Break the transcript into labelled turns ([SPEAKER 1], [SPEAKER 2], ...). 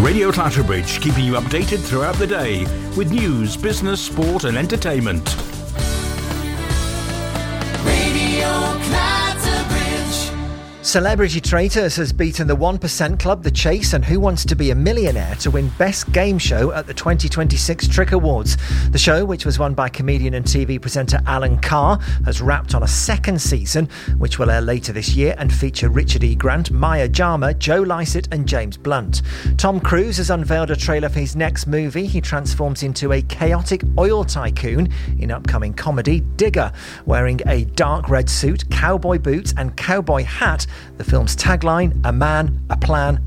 [SPEAKER 1] Radio Clatterbridge, keeping you updated throughout the day with news, business, sport and entertainment.
[SPEAKER 2] Radio Clatterbridge.
[SPEAKER 3] Celebrity Traitors has beaten the 1% Club, The Chase and Who Wants to Be a Millionaire to win Best Game Show at the 2026 Trick Awards. The show, which was won by comedian and TV presenter Alan Carr, has wrapped on a second season, which will air later this year and feature Richard E. Grant, Maya Jama, Joe Lycett and James Blunt. Tom Cruise has unveiled a trailer for his next movie. He transforms into a chaotic oil tycoon in upcoming comedy Digger. Wearing a dark red suit, cowboy boots and cowboy hat, the film's tagline, a man, a plan,